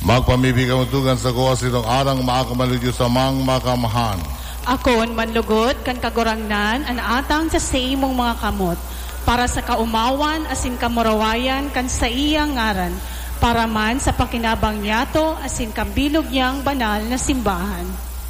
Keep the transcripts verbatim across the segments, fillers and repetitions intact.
Magpamibigay mo tugan sa kuha sinong arang maakamalidio sa mang makamahan. Akon manlugod kan kagurangnan an atang sa sa imong mga kamot para sa kaumawan asin kamurawayan kan sa iyang ngaran para man sa pakinabang niyato asin kambilog niyang banal na simbahan.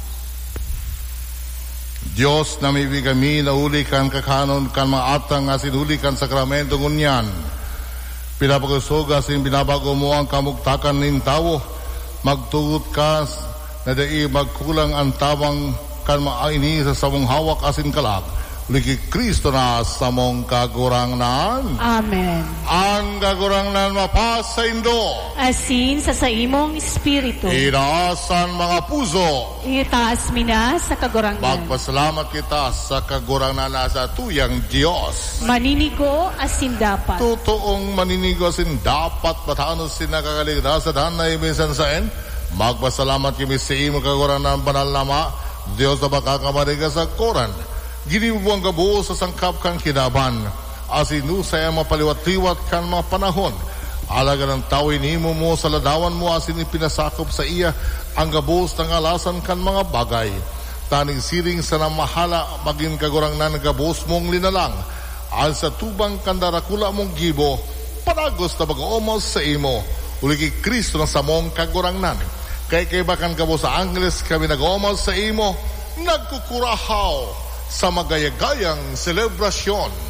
Diyos na may kami na uli kan kakanon kan mga atang asin uli kan sakramento ngunyan. Pinapagusoga asin binabago mo ang kamugtakan nin tawo. Magtugot ka na dai magkulang ang tawang kan maaini sa samong hawak asin kalak. Liki Kristo na sa mong kagurangnan. Amen. Ang kagurangnan mapasa indo. Asin sa sa imong espiritu. Inaasan mga puso. Itaas mina sa kagurangnan. Magpasalamat kita sa kagurangnan na sa tuyang Diyos. Maninigo asin dapat. Totoong maninigo asin dapat patanos sinakakaligtas sa danay minsan saen. Magpasalamat kami sa imo kagurangnan banal nama. Diyos na makakamariga sa koran. Ginibuang gabuo sa sangkap kang kinaban. Asinu sa mapaliwat-liwat kan mga panahon. Alaga ng tawin himo mo sa ladawan mo asin ipinasakop sa iya ang gabos ng alasan kan mga bagay. Taning siring sa namahala maging kagurangnan ng gabos mong linalang. Al sa tubang kandarakula mong gibo, panagos na mag-omos sa imo. Uligi Kristo na sa mong kagurangnan. Kay kay bakan gabos sa Angles kami nag-omos sa imo, nagkukurahaw sa magayagayang selebrasyon.